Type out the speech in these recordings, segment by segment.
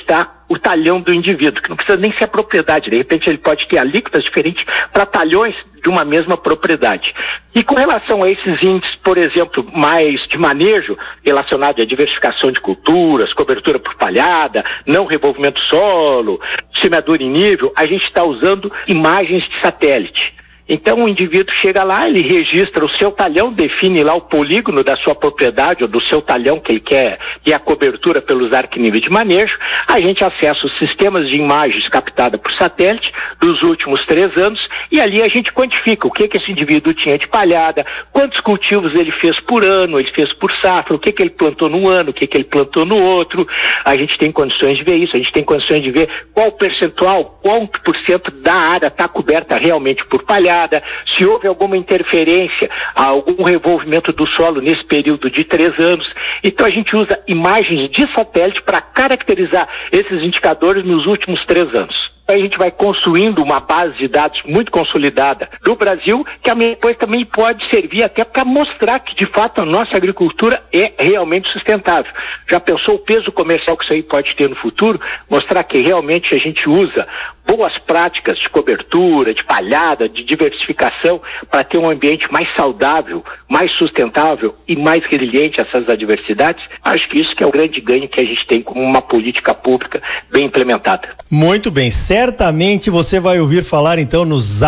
está o talhão do indivíduo, que não precisa nem ser a propriedade, de repente ele pode ter alíquotas diferentes para talhões de uma mesma propriedade. E com relação a esses índices, por exemplo, mais de manejo, relacionado à diversificação de culturas, cobertura por palhada, não revolvimento solo, semeadura em nível, a gente está usando imagens de satélite. Então o indivíduo chega lá, ele registra o seu talhão, define lá o polígono da sua propriedade ou do seu talhão que ele quer e a cobertura pelos arquiníveis de manejo. A gente acessa os sistemas de imagens captadas por satélite dos últimos 3 anos e ali a gente quantifica o que esse indivíduo tinha de palhada, quantos cultivos ele fez por ano, ele fez por safra, o que ele plantou num ano, o que ele plantou no outro. A gente tem condições de ver isso, a gente tem condições de ver qual percentual, quanto por cento da área está coberta realmente por palhada, se houve alguma interferência, algum revolvimento do solo nesse período de 3 anos. Então a gente usa imagens de satélite para caracterizar esses indicadores nos últimos 3 anos. A gente vai construindo uma base de dados muito consolidada do Brasil, que depois também pode servir até para mostrar que, de fato, a nossa agricultura é realmente sustentável. Já pensou o peso comercial que isso aí pode ter no futuro? Mostrar que realmente a gente usa boas práticas de cobertura, de palhada, de diversificação para ter um ambiente mais saudável, mais sustentável e mais resiliente a essas adversidades. Acho que isso que é o grande ganho que a gente tem com uma política pública bem implementada. Muito bem. Certamente você vai ouvir falar então nos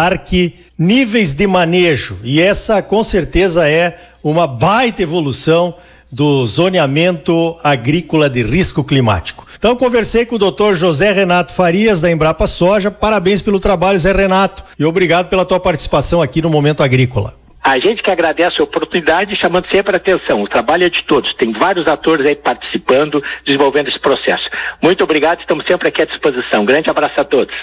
níveis de manejo, e essa com certeza é uma baita evolução do zoneamento agrícola de risco climático. Então conversei com o Dr. José Renato Farias da Embrapa Soja. Parabéns pelo trabalho, Zé Renato, e obrigado pela tua participação aqui no Momento Agrícola. A gente que agradece a oportunidade, chamando sempre a atenção. O trabalho é de todos. Tem vários atores aí participando, desenvolvendo esse processo. Muito obrigado, estamos sempre aqui à disposição. Grande abraço a todos.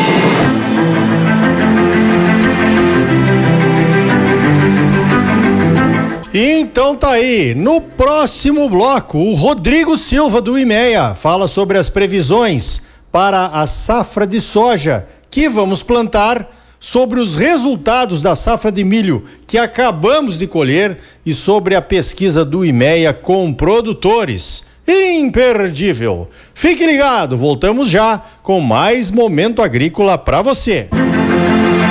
Então tá aí, no próximo bloco, o Rodrigo Silva do IMEA fala sobre as previsões para a safra de soja que vamos plantar, sobre os resultados da safra de milho que acabamos de colher e sobre a pesquisa do IMEA com produtores. Imperdível! Fique ligado, voltamos já com mais Momento Agrícola para você.